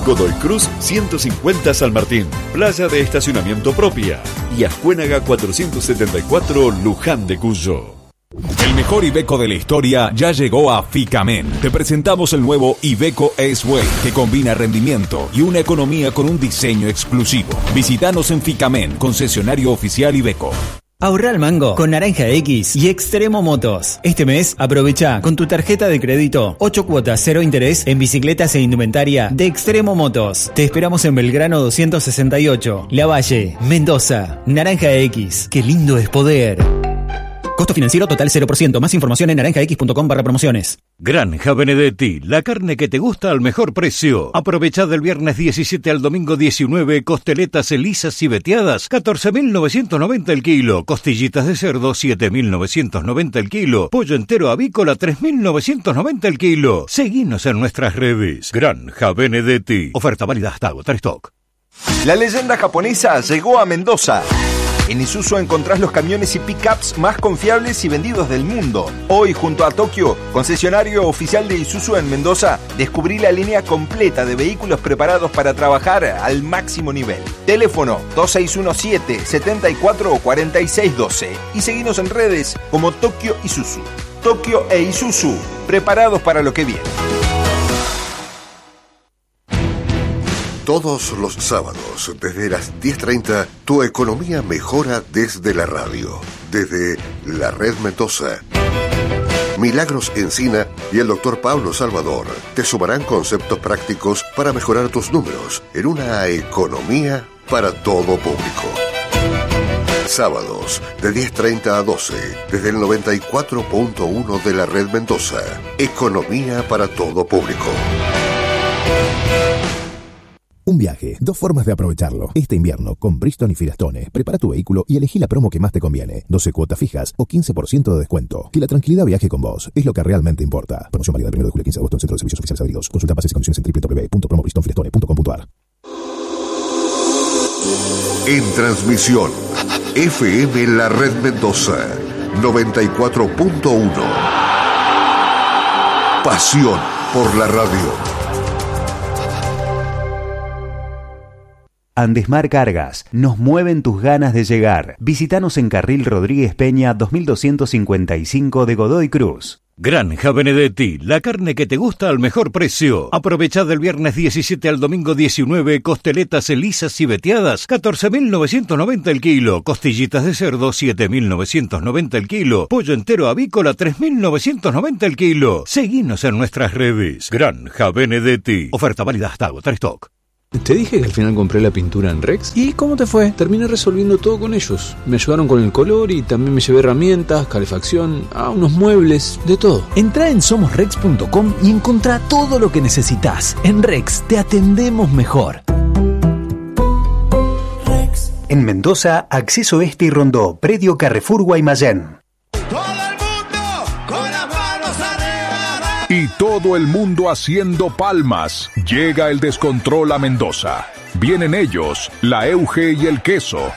Godoy Cruz 150 San Martín, playa de estacionamiento propia. Y Ascuénaga 474 Luján de Cuyo. El mejor Iveco de la historia ya llegó a Ficamen. Te presentamos el nuevo Iveco S-Way, que combina rendimiento y una economía con un diseño exclusivo. Visítanos en Ficamen, concesionario oficial Iveco. Ahorra al mango con Naranja X y Extremo Motos. Este mes aprovecha con tu tarjeta de crédito 8 cuotas 0 interés en bicicletas e indumentaria de Extremo Motos. Te esperamos en Belgrano 268, Lavalle, Mendoza. Naranja X, qué lindo es poder. Costo financiero total 0%. Más información en naranjax.com/promociones. Granja Benedetti, la carne que te gusta al mejor precio. Aprovecha del viernes 17 al domingo 19, costeletas lisas y veteadas, 14.990 el kilo. Costillitas de cerdo, 7.990 el kilo. Pollo entero avícola, 3.990 el kilo. Seguinos en nuestras redes. Granja Benedetti. Oferta válida hasta agotar stock. La leyenda japonesa llegó a Mendoza. En Isuzu encontrás los camiones y pickups más confiables y vendidos del mundo. Hoy, junto a Tokio, concesionario oficial de Isuzu en Mendoza, descubrí la línea completa de vehículos preparados para trabajar al máximo nivel. Teléfono 2617-744612 y seguinos en redes como Tokio Isuzu. Tokio e Isuzu, preparados para lo que viene. Todos los sábados, desde las 10:30, tu economía mejora desde la radio, desde la Red Mendoza. Milagros Encina y el Dr. Pablo Salvador te sumarán conceptos prácticos para mejorar tus números en una economía para todo público. Sábados, de 10:30 a 12, desde el 94.1 de la Red Mendoza. Economía para todo público. Un viaje, dos formas de aprovecharlo. Este invierno, con Bridgestone y Firestone, prepara tu vehículo y elegí la promo que más te conviene. 12 cuotas fijas o 15% de descuento. Que la tranquilidad viaje con vos. Es lo que realmente importa. Promoción válida del 1 de julio al 15 de agosto en Centro de Servicios Oficiales Adheridos. Consulta bases y condiciones en www.promobridgestonefirestone.com.ar. En transmisión, FM La Red Mendoza, 94.1. Pasión por la radio. Andesmar Cargas, nos mueven tus ganas de llegar. Visítanos en Carril Rodríguez Peña 2255 de Godoy Cruz. Granja Benedetti, la carne que te gusta al mejor precio. Aprovecha del viernes 17 al domingo 19, costeletas lisas y veteadas, 14.990 el kilo. Costillitas de cerdo, 7.990 el kilo. Pollo entero avícola, 3.990 el kilo. Seguinos en nuestras redes. Granja Benedetti. Oferta válida hasta agotar stock. Te dije que al final compré la pintura en Rex. ¿Y cómo te fue? Terminé resolviendo todo con ellos. Me ayudaron con el color y también me llevé herramientas, calefacción, unos muebles, de todo. Entrá en somosrex.com y encontrá todo lo que necesitas. En Rex te atendemos mejor. Rex. En Mendoza, Acceso Este y Rondó, Predio Carrefour Guaymallén. Y todo el mundo haciendo palmas. Llega el descontrol a Mendoza. Vienen ellos, la Euge y el Queso.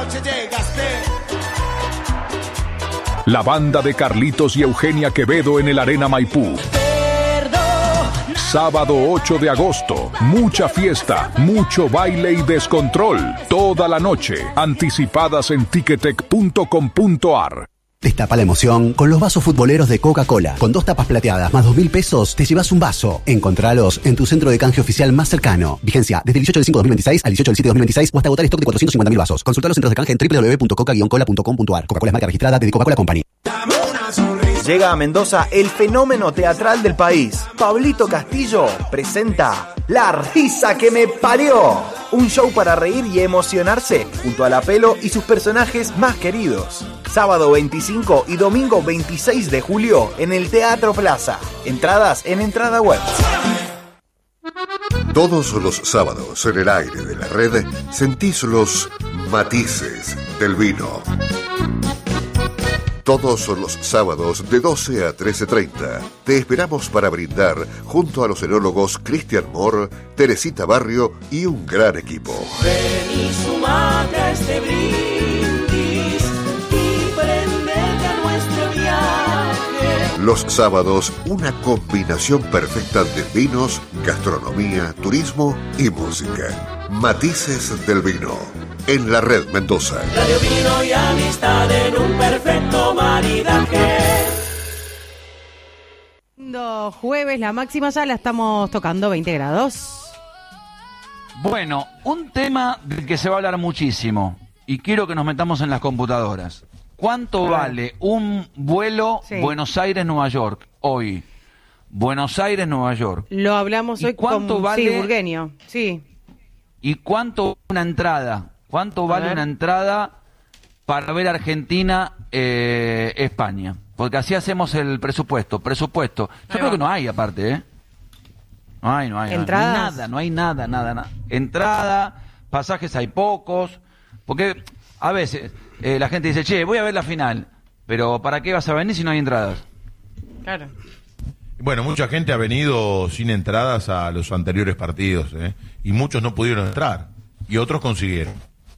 La banda de Carlitos y Eugenia Quevedo en el Arena Maipú. Sábado 8 de agosto, mucha fiesta, mucho baile y descontrol. Toda la noche, anticipadas en ticketek.com.ar. Destapa la emoción con los vasos futboleros de Coca-Cola. Con 2 tapas plateadas más 2.000 pesos, te llevas un vaso. Encontralos en tu centro de canje oficial más cercano. Vigencia desde el 18 del 5 de 2026 al 18 del 7 de 2026 o hasta agotar stock de 450.000 vasos. Consulta los centros de canje en www.coca-cola.com.ar. Coca-Cola es marca registrada de The Coca-Cola Company. Llega a Mendoza el fenómeno teatral del país. Pablito Castillo presenta La Risa que me parió. Un show para reír y emocionarse junto a La Pelo y sus personajes más queridos. Sábado 25 y domingo 26 de julio en el Teatro Plaza. Entradas en Entrada Web. Todos los sábados en el aire de la red sentís los matices del vino. Todos los sábados de 12 a 13:30 te esperamos para brindar junto a los enólogos Cristian Moore, Teresita Barrio y un gran equipo. Ven y sumate a este brindis y prendete a nuestro viaje. Los sábados, una combinación perfecta de vinos, gastronomía, turismo y música. Matices del Vino, en la Red Mendoza. Radio, vino y amistad en un perfecto maridaje. Jueves, la máxima ya la estamos tocando, 20 grados. Bueno, un tema del que se va a hablar muchísimo y quiero que nos metamos en las computadoras. ¿Cuánto vale un vuelo Buenos Aires-Nueva York hoy? Buenos Aires-Nueva York. Lo hablamos hoy con Burgueño. Sí. ¿Y cuánto una entrada? ¿Cuánto vale una entrada para ver Argentina-España? Porque así hacemos el presupuesto. Yo creo que no hay aparte, ¿eh? No hay. ¿Entradas? No hay nada. Entrada, pasajes hay pocos. Porque a veces la gente dice, che, voy a ver la final. Pero ¿para qué vas a venir si no hay entradas? Claro. Bueno, mucha gente ha venido sin entradas a los anteriores partidos, ¿eh? Y muchos no pudieron entrar. Y otros consiguieron.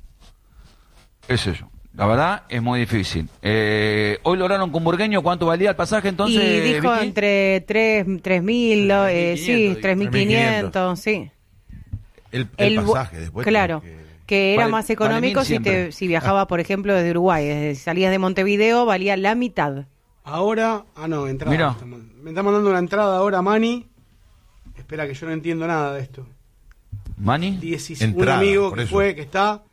Es eso. La verdad es muy difícil. Hoy lograron con Burgueño cuánto valía el pasaje, entonces. Y dijo Vicky, entre 3.000, sí, 3.500, sí. El pasaje después. Claro, que era más económico si viajaba, por ejemplo, desde Uruguay. Desde salías de Montevideo, valía la mitad. Ahora, entrada. Me está mandando una entrada ahora, Mani. Espera, que yo no entiendo nada de esto. ¿Mani? Un amigo que está...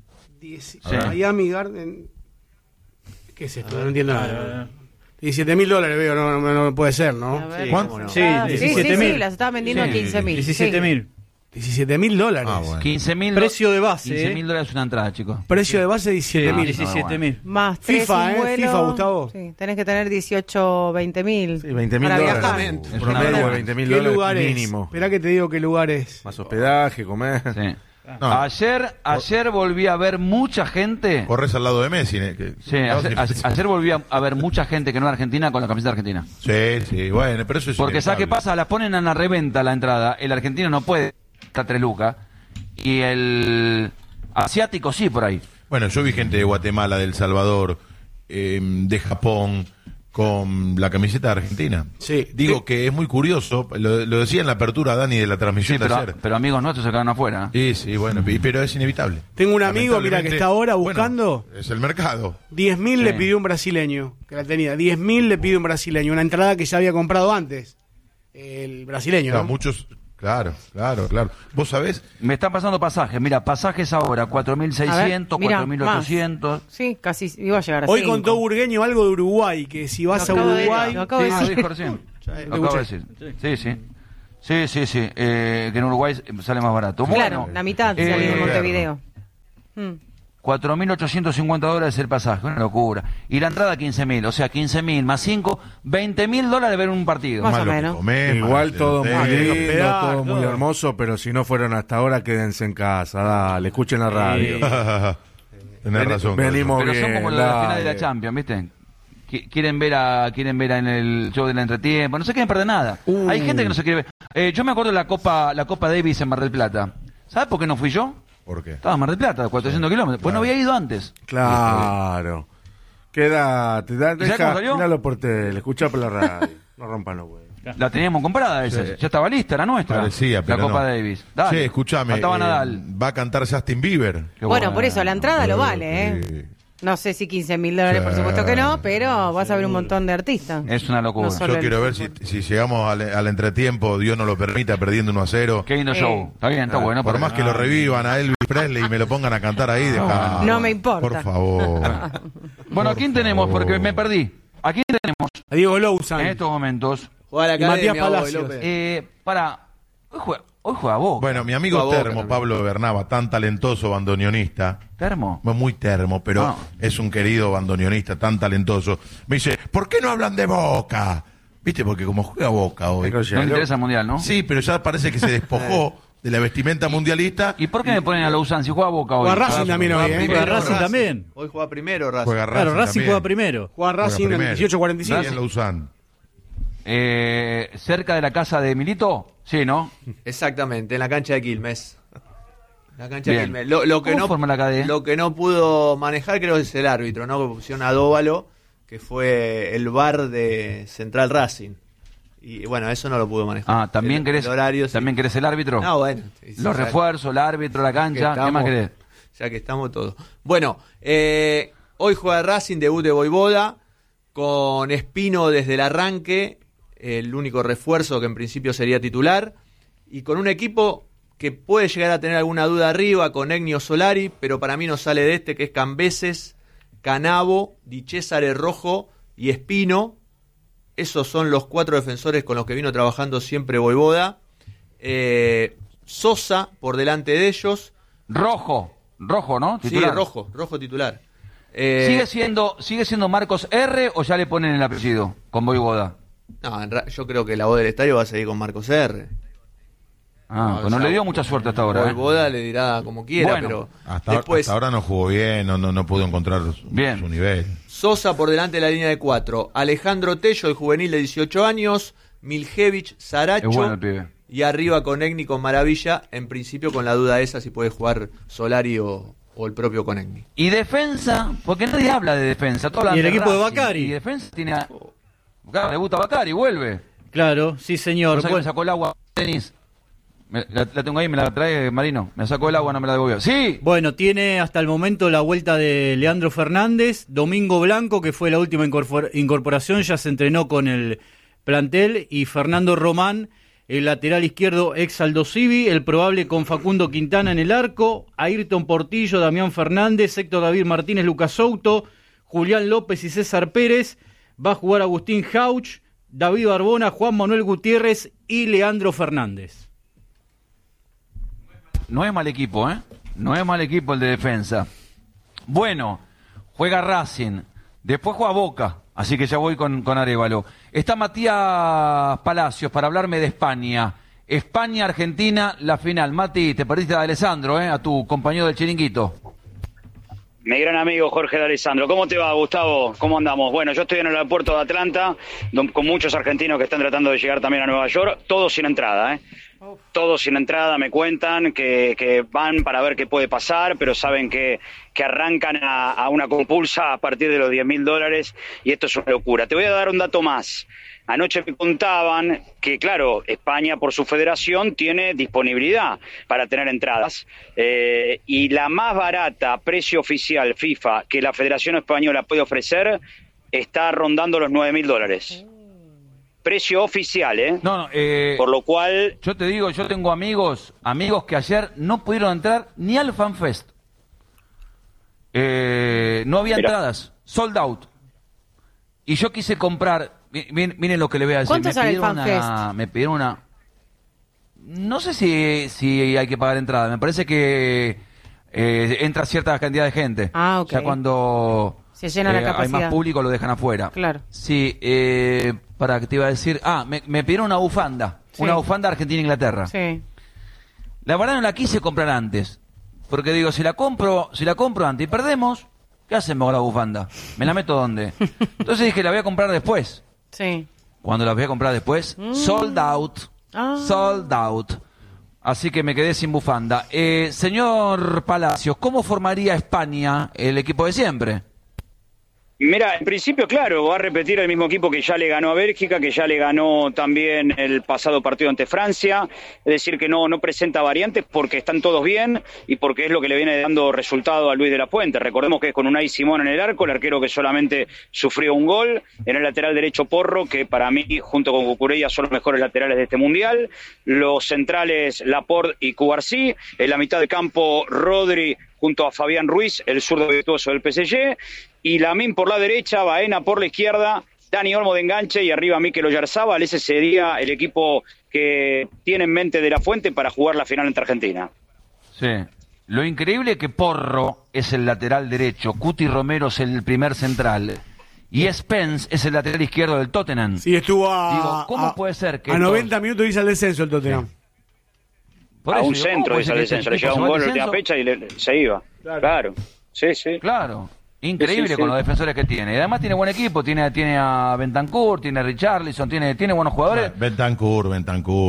Miami Garden. ¿Qué es esto? No entiendo nada. $17.000 veo, no puede ser, ¿no? ¿Cuánto? Sí, 17.000. Las estaban vendiendo a 15.000. 17.000. $17.000. Bueno. 15.000. Precio de base. $15.000 es una entrada, chicos. Precio de base 17.000. 17.000. Más FIFA, FIFA, Gustavo. Sí, tenés que tener 18, 20.000. Sí, $20.000. Promedio de $20.000 ¿Qué lugares? Mínimo. Esperá que te digo qué lugares. Más hospedaje, comer. Sí. No. Ayer volví a ver mucha gente. Corres al lado de Messi. Ayer volví a ver mucha gente que no era argentina con la camiseta argentina. Sí, bueno, pero eso es porque ¿sabes qué pasa? Las ponen en la reventa la entrada. El argentino no puede estar 3 lucas. Y el asiático sí, por ahí. Bueno, yo vi gente de Guatemala, de El Salvador, de Japón, con la camiseta de Argentina. Sí. Digo que es muy curioso, lo decía en la apertura Dani de la transmisión de ayer. Pero amigos nuestros se quedaron afuera. Sí, bueno, pero es inevitable. Tengo un amigo, mira, que está ahora buscando. Bueno, es el mercado. 10.000 le pidió un brasileño, que la tenía. 10.000 le pidió un brasileño, una entrada que ya había comprado antes. El brasileño, claro, ¿no? Muchos. Claro. ¿Vos sabés? Me están pasando pasajes. Mira, pasajes ahora, 4.600, 4.800. Sí, casi iba a llegar a Hoy 5. contó Burgueño algo de Uruguay, que si vas a Uruguay... Lo acabo de decir. Dijo recién. Lo acabo de decir. Sí. Que en Uruguay sale más barato. Claro, bueno, la mitad salió de Montevideo. 4.850 el pasaje, una locura. Y la entrada 15.000, o sea, 15.000 más 5, $20.000 ver un partido. Más o menos. Igual todo muy lindo, todo muy hermoso, pero si no fueron hasta ahora, quédense en casa, dale, escuchen la radio. Tenés razón. Venimos pero bien. Son como la final de la Champions, ¿viste? Quieren ver en el show del entretiempo, no se quieren perder nada. Hay gente que no se quiere ver. Yo me acuerdo de la Copa Davis en Mar del Plata. ¿Sabes por qué no fui yo? ¿Por qué? Estaba en Mar del Plata, 400 kilómetros. Pues no había ido antes. Claro. Quédate, salió? míralo por tele, escuchá por la radio. No rompan los huevos. La teníamos comprada esa. Sí. Ya estaba lista, era nuestra. Parecía, pero la Copa no. Davis. Dale. Sí, escúchame. Faltaba Nadal. Va a cantar Justin Bieber. Bueno, por eso la entrada lo vale, ¿eh? No sé si $15.000, por supuesto que no, pero vas a ver un montón de artistas. Es una locura. No Yo quiero ver si llegamos al entretiempo, Dios nos lo permita, perdiendo 1-0. Qué lindo show. Está bien, está bueno. Por más que lo revivan a Elvis Presley y me lo pongan a cantar ahí, dejá. No me importa. Por favor. Bueno, ¿a quién tenemos? Porque me perdí. ¿A quién tenemos? A Diego Lousan. En estos momentos. Juega la Matías Academia, Palacios. Hoy juega Boca. Bueno, mi amigo Boca Termo, también. Pablo Bernaba, tan talentoso bandoneonista. ¿Termo? Muy termo, pero es un querido bandoneonista, tan talentoso. Me dice, ¿por qué no hablan de Boca? ¿Viste? Porque como juega Boca hoy. No le interesa el mundial, ¿no? Sí, pero ya parece que se despojó de la vestimenta mundialista. ¿Y por qué me ponen a Lausanne si juega Boca hoy? Juega Racing también hoy, ¿eh? Juega Racing también. Hoy juega primero Racing. Juega Racing Claro, Racing también. juega primero. Juega Racing en primero. 18:45. Sí, en Lausanne. ¿Cerca de la casa de Milito? Sí, ¿no? Exactamente, en la cancha de Quilmes. La cancha Bien. de Quilmes. Lo que ¿Cómo no forma la cadena? Lo que no pudo manejar creo es el árbitro, ¿no? Que pusieron a Dóvalo, que fue el VAR de Central Racing. Y bueno, eso no lo pudo manejar. ¿También querés el árbitro? No, bueno. Los refuerzos, el árbitro, la cancha, ¿qué más querés? Ya que estamos todos. Bueno, hoy juega Racing, debut de Voivoda, con Espino desde el arranque, el único refuerzo que en principio sería titular, y con un equipo que puede llegar a tener alguna duda arriba, con Egnio Solari, pero para mí no sale de que es Cambeses, Canavo, Di Cesare Rojo y Espino. Esos son los 4 defensores con los que vino trabajando siempre Voivoda. Sosa por delante de ellos. Rojo, ¿no? Titular. Sí, rojo titular. ¿Sigue siendo Marcos R o ya le ponen el apellido con Voivoda? No, yo creo que la voz del estadio va a seguir con Marcos R. Pues no le dio mucha suerte hasta ahora. Voivoda le dirá como quiera, pero hasta ahora no jugó bien, no pudo encontrar su nivel. Sosa por delante de la línea de 4. Alejandro Tello, el juvenil de 18 años. Miljevic, Saracho. Bueno el pibe. Y arriba con Egni, con Maravilla. En principio con la duda esa si puede jugar Solari o el propio Conegni. ¿Y defensa? Porque nadie habla de defensa. Y el equipo de Bacari. Y defensa tiene... Claro, debuta Bacari, vuelve. Claro, sí señor. Me sacó el agua, tenis. La tengo ahí, me la trae Marino. Me sacó el agua, no me la devolvió. ¡Sí! Bueno, tiene hasta el momento la vuelta de Leandro Fernández. Domingo Blanco, que fue la última incorporación, ya se entrenó con el plantel. Y Fernando Román, el lateral izquierdo ex Aldo Civi. El probable con Facundo Quintana en el arco. Ayrton Portillo, Damián Fernández, Héctor David Martínez, Lucas Souto, Julián López y César Pérez. Va a jugar Agustín Jauch, David Barbona, Juan Manuel Gutiérrez y Leandro Fernández. No es mal equipo, ¿eh? No es mal equipo el de defensa. Bueno, juega Racing. Después juega Boca. Así que ya voy con Arévalo. Está Matías Palacios para hablarme de España. España-Argentina, la final. Mati, te perdiste a Alessandro, a tu compañero del chiringuito. Mi gran amigo Jorge de Alessandro. ¿Cómo te va, Gustavo? ¿Cómo andamos? Bueno, yo estoy en el aeropuerto de Atlanta, con muchos argentinos que están tratando de llegar también a Nueva York, todos sin entrada, Todos sin entrada, me cuentan que van para ver qué puede pasar, pero saben que arrancan a una compulsa a partir de los $10.000 y esto es una locura. Te voy a dar un dato más. Anoche me contaban que, claro, España por su federación tiene disponibilidad para tener entradas y la más barata, precio oficial FIFA, que la Federación Española puede ofrecer, está rondando los $9.000. Precio oficial, por lo cual... Yo te digo, yo tengo amigos que ayer no pudieron entrar ni al FanFest. No había entradas, sold out. Y yo quise comprar... Miren lo que le voy a decir. ¿Cuánto sale el FanFest? Me pidieron una... No sé si hay que pagar entrada. Me parece que entra cierta cantidad de gente. Ah, ok. Ya cuando se llena la capacidad. Hay más público lo dejan afuera. Claro. Sí, para que te iba a decir... me pidieron una bufanda. Sí. Una bufanda Argentina-Inglaterra. Sí. La verdad no la quise comprar antes. Porque digo, si la compro antes y perdemos, ¿qué hacemos con la bufanda? ¿Me la meto dónde? Entonces dije, la voy a comprar después. Sí. Cuando la voy a comprar después, sold out. Sold out. Así que me quedé sin bufanda. Señor Palacios, ¿cómo formaría España el equipo de siempre? Mira, en principio, claro, va a repetir el mismo equipo que ya le ganó a Bélgica, que ya le ganó también el pasado partido ante Francia. Es decir, que no presenta variantes porque están todos bien y porque es lo que le viene dando resultado a Luis de la Puente. Recordemos que es con Unai Simón en el arco, el arquero que solamente sufrió un gol. En el lateral derecho Porro, que para mí, junto con Cucurella, son los mejores laterales de este mundial. Los centrales Laporte y Cubarsí. En la mitad de campo Rodri junto a Fabián Ruiz, el zurdo virtuoso del PSG. Y Lamine por la derecha, Baena por la izquierda, Dani Olmo de enganche y arriba Mikel Oyarzábal. Ese sería el equipo que tiene en mente de la Fuente para jugar la final ante Argentina. Sí. Lo increíble es que Porro es el lateral derecho, Cuti Romero es el primer central y Spence es el lateral izquierdo del Tottenham. Sí, estuvo ¿cómo puede ser que a 90 minutos hizo el descenso el Tottenham? Sí. A un centro hizo el descenso, le llegaba un gol en la última fecha y se iba. Claro. Sí. Claro. Increíble sí. Con los defensores que tiene. Y además tiene buen equipo, tiene a Bentancur, tiene a Richarlison, tiene buenos jugadores. Bentancur.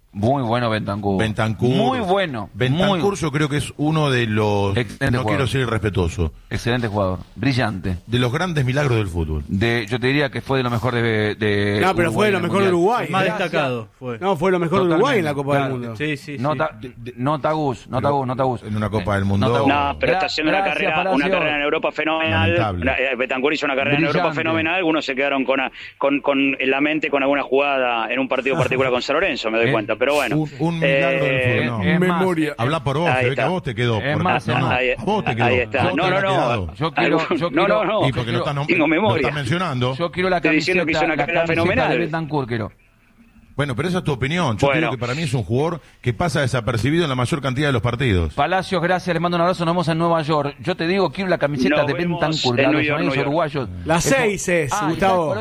Muy bueno Bentancur. Muy bueno. Bentancur yo creo que es uno de los... Excelente no jugador. quiero ser irrespetuoso. Excelente jugador. Brillante. De los grandes milagros del fútbol. Yo te diría que fue de lo mejor de No, pero fue de lo mejor de Uruguay. Más destacado fue. No, fue lo mejor de Uruguay en la Copa del Mundo. Sí. No Tagus. En una Copa del Mundo. No, pero está haciendo una carrera en Europa fenomenal. Bentancur hizo una carrera en Europa fenomenal. Algunos se quedaron con en la mente con alguna jugada en un partido particular con San Lorenzo, me doy cuenta. Pero bueno. Un milagro del fútbol. No. Memoria. Habla por vos, se ve que a vos te quedó. A vos te quedó. Ahí está. No. Yo quiero. Y porque no tengo memoria. Lo estás mencionando. Yo quiero la Estoy diciendo que hizo una carrera fenomenal. De Bentancur, quiero. Bueno, pero esa es tu opinión. Yo creo que para mí es un jugador que pasa desapercibido en la mayor cantidad de los partidos. Palacios, gracias, le mando un abrazo, nos vemos en Nueva York. Yo te digo, quiero la camiseta de Bentancur, de los amigos uruguayos. La 6 es, Gustavo.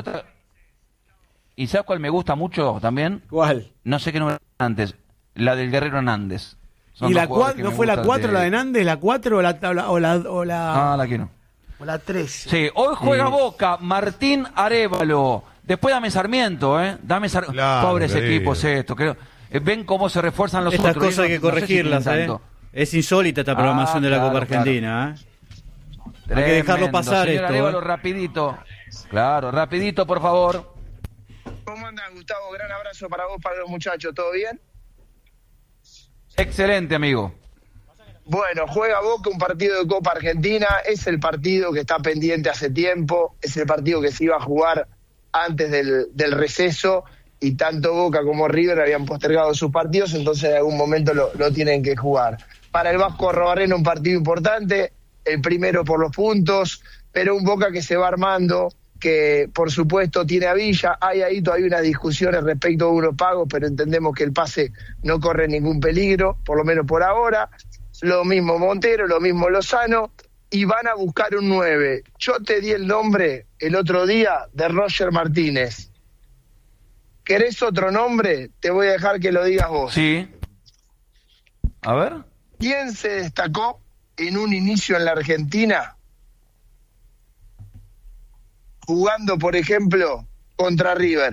¿Y sabes cuál me gusta mucho también? ¿Cuál? No sé qué número antes. La del Guerrero Hernández. ¿Y la 4? ¿No fue la 4 la de Hernández? ¿La 4 o la... Ah, la quiero. O la 3. Sí, hoy juega Boca, Martín Arévalo. Después dame Sarmiento, Dame Sarmiento. Claro, pobres querido. equipos estos. Ven cómo se refuerzan los Estas otros. cosas hay que corregirlas, Es insólita esta programación de la Copa Argentina, Hay que dejarlo pasar señor esto. Arévalo, rapidito. Claro, rapidito, por favor. ¿Cómo andas, Gustavo? Gran abrazo para vos, para los muchachos. ¿Todo bien? Excelente, amigo. Bueno, juega Boca un partido de Copa Argentina. Es el partido que está pendiente hace tiempo. Es el partido que se iba a jugar antes del receso. Y tanto Boca como River habían postergado sus partidos. Entonces en algún momento lo tienen que jugar. Para el Vasco Arrobarrena un partido importante. El primero por los puntos. Pero un Boca que se va armando, que por supuesto tiene a Villa. Hay ahí todavía unas discusiones respecto a unos pagos, pero entendemos que el pase no corre ningún peligro, por lo menos por ahora. Lo mismo Montero, lo mismo Lozano, y van a buscar un 9. Yo te di el nombre el otro día de Roger Martínez. ¿Querés otro nombre? Te voy a dejar que lo digas vos. Sí. A ver. ¿Quién se destacó en un inicio en la Argentina jugando, por ejemplo, contra River?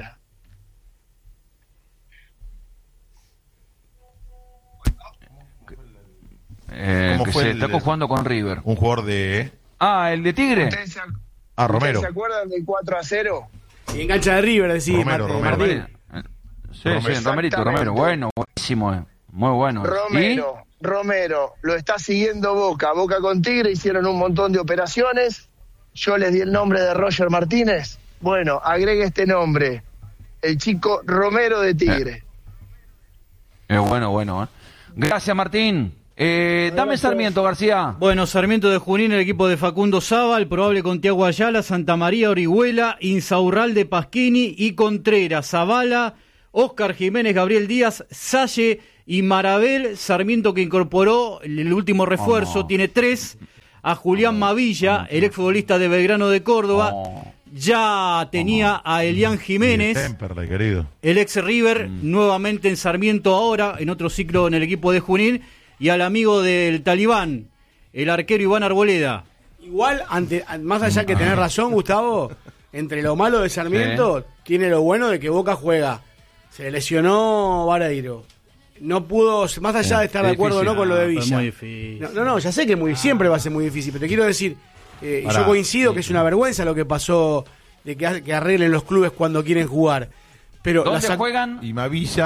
Que se está jugando con River. Un jugador de... el de Tigre. Romero. ¿Se acuerdan del 4-0? Y engancha de River, decís. Romero. Sí, Romero. Bueno, buenísimo. Muy bueno. Romero, lo está siguiendo Boca. Boca con Tigre hicieron un montón de operaciones. Yo les di el nombre de Roger Martínez. Bueno, agregue este nombre. El chico Romero de Tigre. Bueno. Gracias, Martín. Dame Sarmiento, García. Bueno, Sarmiento de Junín, el equipo de Facundo Zabal, probable con Tiago Ayala, Santa María, Orihuela, Insaurralde, Pasquini y Contreras, Zavala, Oscar Jiménez, Gabriel Díaz, Salle y Marabel. Sarmiento, que incorporó el último refuerzo, tiene 3, a Julián Mavilla, el exfutbolista de Belgrano de Córdoba. Ya tenía a Elian Jiménez, Temperley, querido. el ex River, nuevamente en Sarmiento ahora, en otro ciclo en el equipo de Junín. Y al amigo del Talibán, el arquero Iván Arboleda. Igual, más allá que tener razón, Gustavo, entre lo malo de Sarmiento, tiene lo bueno de que Boca juega. Se lesionó Vareiro. No pudo, más allá de estar de acuerdo no con lo de Villa. Muy difícil. No, ya sé que siempre va a ser muy difícil, pero te quiero decir, yo coincido que es una vergüenza lo que pasó, de que arreglen los clubes cuando quieren jugar. Pero ¿dónde juegan? Y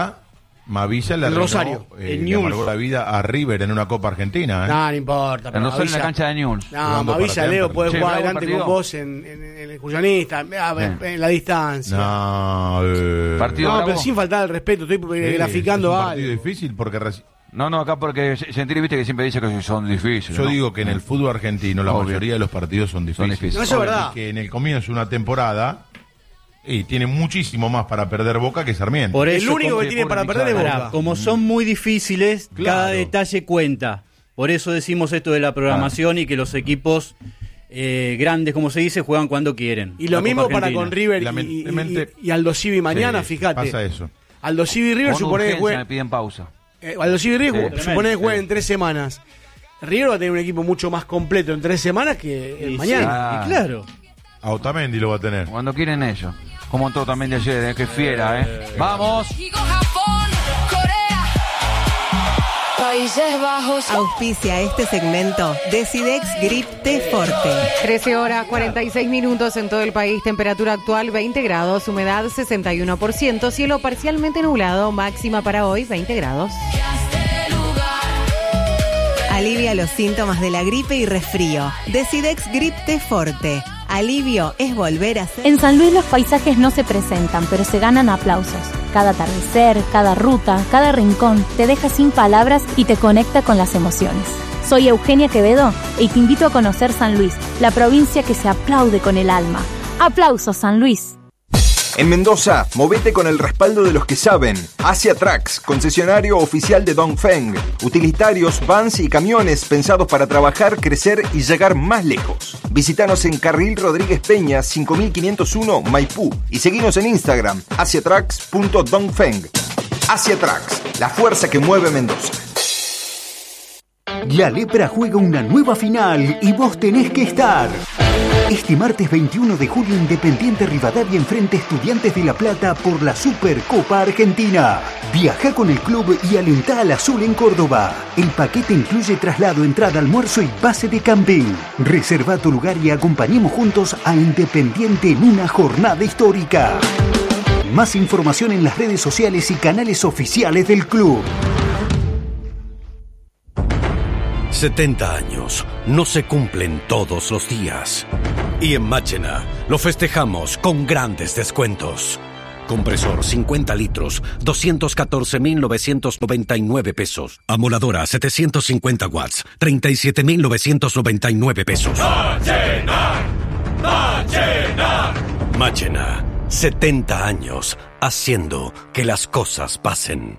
Mavilla le Rosario, le amargó la vida a River en una Copa Argentina. No importa. En Rosario, en la cancha de Newell's. No, Mavilla, Leo, puede jugar adelante con vos en el excursionista, en la distancia. No, pero sin faltar el respeto, estoy graficando algo. Es un partido difícil porque... No, acá porque Gentili, viste que siempre dice que son difíciles. Yo digo que en el fútbol argentino la mayoría de los partidos son difíciles. No, eso es verdad. Y que en el comienzo de una temporada... Y tiene muchísimo más para perder Boca que Sarmiento. Por eso, el único que tiene para perder es Boca. Como son muy difíciles, cada detalle cuenta. Por eso decimos esto de la programación y que los equipos grandes, como se dice, juegan cuando quieren. Y lo mismo para con River y Aldo Civi mañana, fíjate. Pasa eso. Aldo Civi y River supone que juegan. Me piden pausa. Aldo Civi y River supone que juegan en 3 semanas. River va a tener un equipo mucho más completo en 3 semanas que mañana. Y claro. A Otamendi lo va a tener. Cuando quieren ellos. Como todo también de ayer, que fiera, ¡Vamos! Japón, Corea. Países Bajos. Auspicia este segmento Decidex Grip T Forte. 13 horas 46 minutos en todo el país, temperatura actual 20 grados, humedad 61%, cielo parcialmente nublado, máxima para hoy 20 grados. Alivia los síntomas de la gripe y resfrío. Decidex Grip T Forte. Alivio es volver a ser. En San Luis los paisajes no se presentan, pero se ganan aplausos. Cada atardecer, cada ruta, cada rincón te deja sin palabras y te conecta con las emociones. Soy Eugenia Quevedo y te invito a conocer San Luis, la provincia que se aplaude con el alma. ¡Aplausos, San Luis! En Mendoza, movete con el respaldo de los que saben. Asia Trucks, concesionario oficial de Dongfeng. Utilitarios, vans y camiones pensados para trabajar, crecer y llegar más lejos. Visítanos en Carril Rodríguez Peña, 5501 Maipú. Y seguinos en Instagram, asiatrucks.dongfeng. Asia Trucks, la fuerza que mueve Mendoza. La Lepra juega una nueva final y vos tenés que estar. Este martes 21 de julio, Independiente Rivadavia enfrenta a Estudiantes de La Plata por la Supercopa Argentina. Viaja con el club y alentá al azul en Córdoba. El paquete incluye traslado, entrada, almuerzo y base de camping. Reserva tu lugar y acompañemos juntos a Independiente en una jornada histórica. Más información en las redes sociales y canales oficiales del club. 70 años no se cumplen todos los días. Y en Máchena lo festejamos con grandes descuentos. Compresor 50 litros, 214.999 pesos. Amoladora 750 watts, 37.999 pesos. ¡Máchena! ¡Máchena! Máchena, 70 años haciendo que las cosas pasen.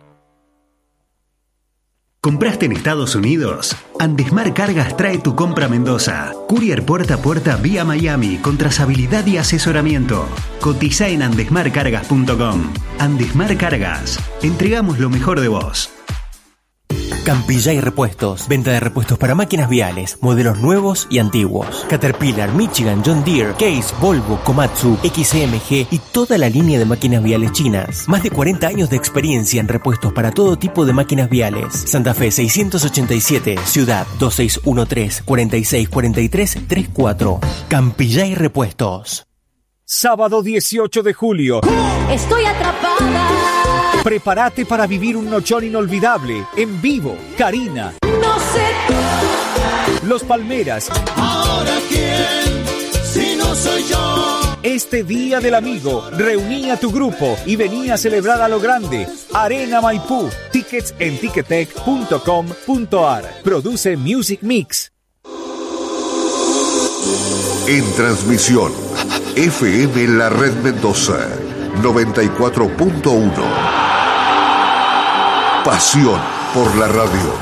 ¿Compraste en Estados Unidos? Andesmar Cargas trae tu compra a Mendoza. Courier puerta a puerta vía Miami con trazabilidad y asesoramiento. Cotiza en andesmarcargas.com. Andesmar Cargas. Entregamos lo mejor de vos. Campillay Repuestos. Venta de repuestos para máquinas viales, modelos nuevos y antiguos. Caterpillar, Michigan, John Deere, Case, Volvo, Komatsu, XMG y toda la línea de máquinas viales chinas. Más de 40 años de experiencia en repuestos para todo tipo de máquinas viales. Santa Fe 687, Ciudad 2613-4643-34. Campillay Repuestos. Sábado 18 de julio. Estoy atrapada. Prepárate para vivir un nochón inolvidable. En vivo, Karina. No sé. Los Palmeras. ¿Ahora quién? Si no soy yo. Este Día del Amigo, reuní a tu grupo y vení a celebrar a lo grande. Arena Maipú. Tickets en ticketec.com.ar. Produce Music Mix. En transmisión, FM La Red Mendoza, 94.1. Pasión por la radio.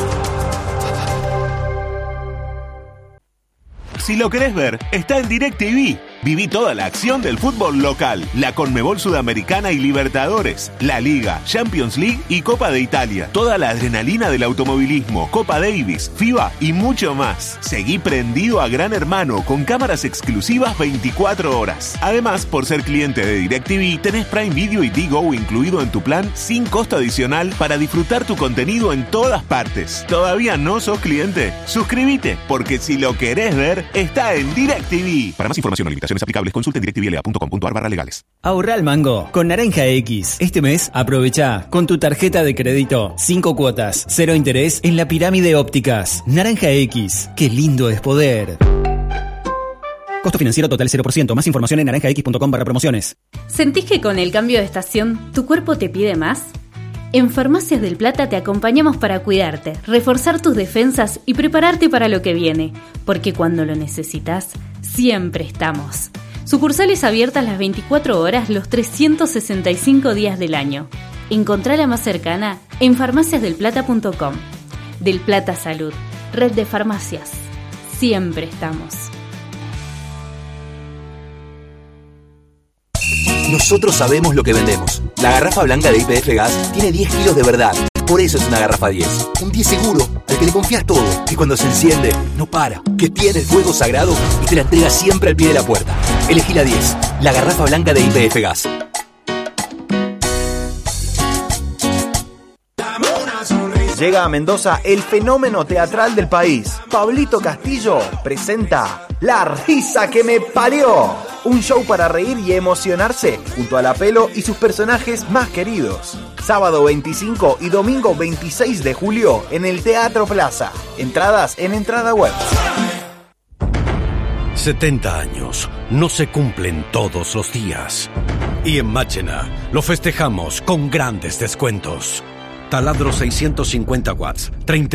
Si lo querés ver, está en DirecTV. Viví toda la acción del fútbol local, la Conmebol Sudamericana y Libertadores, la Liga, Champions League y Copa de Italia. Toda la adrenalina del automovilismo, Copa Davis, FIBA y mucho más. Seguí prendido a Gran Hermano con cámaras exclusivas 24 horas. Además, por ser cliente de DirecTV, tenés Prime Video y Digo incluido en tu plan sin costo adicional para disfrutar tu contenido en todas partes. ¿Todavía no sos cliente? Suscríbete, porque si lo querés ver, está en DirecTV. Para más información o limitaciones aplicables, consulte directvla.com.ar/legales. Ahorra al mango con Naranja X. Este mes aprovecha con tu tarjeta de crédito 5 cuotas, 0 interés en la Pirámide Ópticas. Naranja X, qué lindo es poder. Costo financiero total 0%. Más información en naranjax.com/promociones. ¿Sentís que con el cambio de estación tu cuerpo te pide más? En Farmacias del Plata te acompañamos para cuidarte, reforzar tus defensas y prepararte para lo que viene, porque cuando lo necesitas, siempre estamos. Sucursales abiertas las 24 horas, los 365 días del año. Encontrá la más cercana en farmaciasdelplata.com. Del Plata Salud, red de farmacias. Siempre estamos. Nosotros sabemos lo que vendemos. La garrafa blanca de YPF Gas tiene 10 kilos de verdad. Por eso es una garrafa 10. Un 10 seguro, al que le confías todo. Que cuando se enciende, no para. Que tiene el fuego sagrado y te la entrega siempre al pie de la puerta. Elegí la 10. La garrafa blanca de YPF Gas. Dame una sonrisa. Llega a Mendoza el fenómeno teatral del país. Pablito Castillo presenta La risa que me parió. Un show para reír y emocionarse junto a La Pelo y sus personajes más queridos. Sábado 25 y domingo 26 de julio en el Teatro Plaza. Entradas en Entrada Web. 70 años no se cumplen todos los días. Y en Máchena lo festejamos con grandes descuentos. Taladro 650 watts,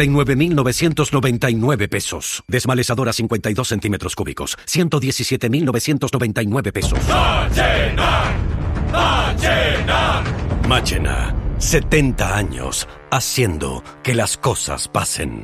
39.999 pesos. Desmalezadora 52 centímetros cúbicos, 117.999 pesos. Máchena, Máchena. Máchena, 70 años haciendo que las cosas pasen.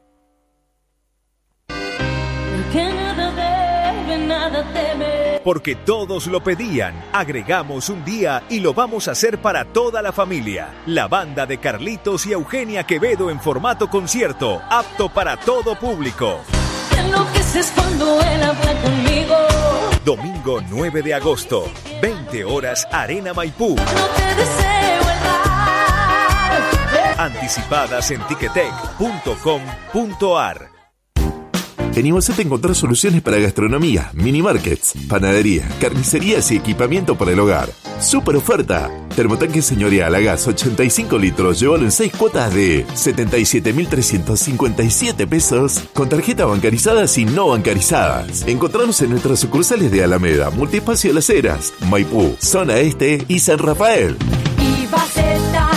Porque todos lo pedían, agregamos un día y lo vamos a hacer para toda la familia. La banda de Carlitos y Eugenia Quevedo en formato concierto, apto para todo público. Te enloqueces cuando él habla conmigo. Domingo 9 de agosto, 20 horas, Arena Maipú. No te deseo el mal. Anticipadas en ticketek.com.ar. En Ivocet encontrás soluciones para gastronomía, mini markets, panadería, carnicerías y equipamiento para el hogar. ¡Super oferta! Termotanque señorial a gas 85 litros, llévalo en 6 cuotas de 77.357 pesos con tarjeta bancarizadas y no bancarizadas. Encontranos en nuestras sucursales de Alameda, Multiespacio Las Heras, Maipú, Zona Este y San Rafael. Ivaceta,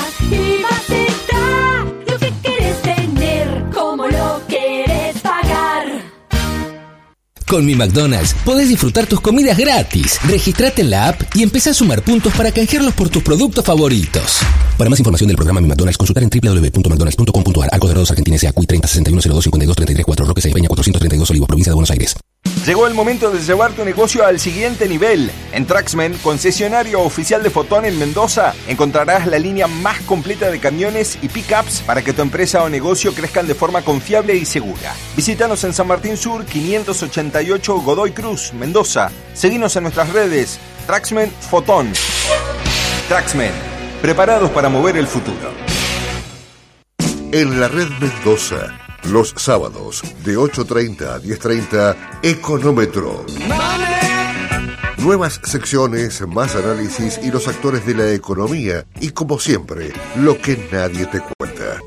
lo que querés tener, como lo querés pagar. Con Mi McDonald's podés disfrutar tus comidas gratis. Registrate en la app y empezá a sumar puntos para canjearlos por tus productos favoritos. Para más información del programa Mi McDonald's, consultar en www.mcdonalds.com.ar. Arcos Dorados Argentina S.A. Cuy 30 61 02 52 33 4 Roque Peña 432 Olivos, provincia de Buenos Aires. Llegó el momento de llevar tu negocio al siguiente nivel. En Traxmen, concesionario oficial de Fotón en Mendoza, encontrarás la línea más completa de camiones y pickups para que tu empresa o negocio crezcan de forma confiable y segura. Visítanos en San Martín Sur, 588 Godoy Cruz, Mendoza. Seguinos en nuestras redes, Traxmen Fotón. Traxmen, preparados para mover el futuro. En la red Mendoza, los sábados de 8:30 a 10:30, Económetro. Nuevas secciones, más análisis y los actores de la economía y, como siempre, lo que nadie te cuenta.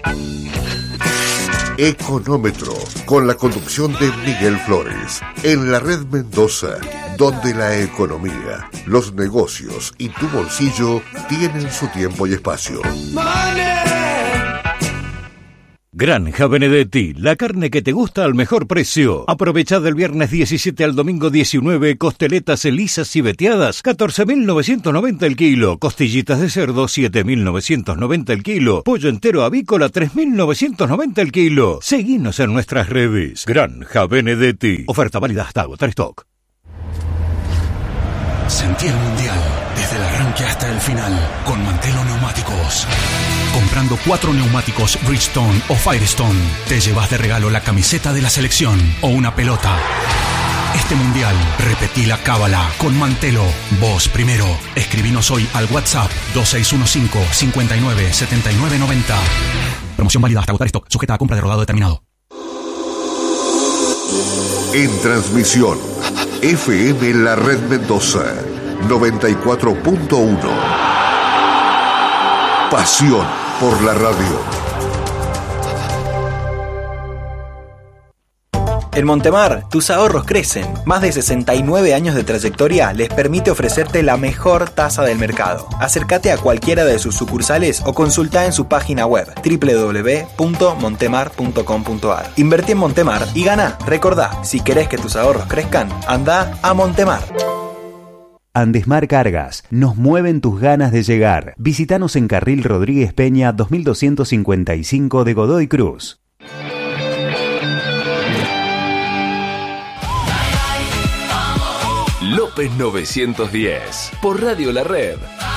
Económetro, con la conducción de Miguel Flores, en la red Mendoza, donde la economía, los negocios y tu bolsillo tienen su tiempo y espacio. Granja Benedetti, la carne que te gusta al mejor precio. Aprovecha del viernes 17 al domingo 19, costeletas lisas y veteadas, 14.990 el kilo. Costillitas de cerdo, 7.990 el kilo. Pollo entero avícola, 3.990 el kilo. Seguinos en nuestras redes. Granja Benedetti. Oferta válida hasta agotar stock. Sentí el mundial desde el arranque hasta el final con Mantelo Neumáticos. Comprando 4 neumáticos Bridgestone o Firestone, te llevas de regalo la camiseta de la selección o una pelota. Este mundial, repetí la cábala con Mantelo. Vos primero. Escribinos hoy al WhatsApp 2615 59 79 90. Promoción válida hasta agotar stock, sujeta a compra de rodado determinado. En transmisión, FM La Red Mendoza, 94.1. Pasión por la radio. En Montemar, tus ahorros crecen. Más de 69 años de trayectoria les permite ofrecerte la mejor tasa del mercado. Acércate a cualquiera de sus sucursales o consulta en su página web www.montemar.com.ar. Invertí en Montemar y gana. Recordá, si querés que tus ahorros crezcan, anda a Montemar. Andesmar Cargas, nos mueven tus ganas de llegar. Visítanos en Carril Rodríguez Peña 2255 de Godoy Cruz. López 910, por Radio La Red.